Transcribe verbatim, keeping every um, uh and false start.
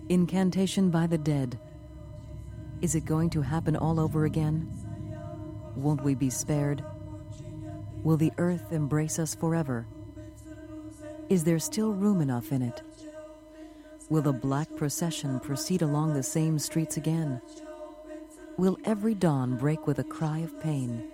Incantation by the dead. Is it going to happen all over again? Won't we be spared? Will the earth embrace us forever? Is there still room enough in it? Will the black procession proceed along the same streets again? Will every dawn break with a cry of pain?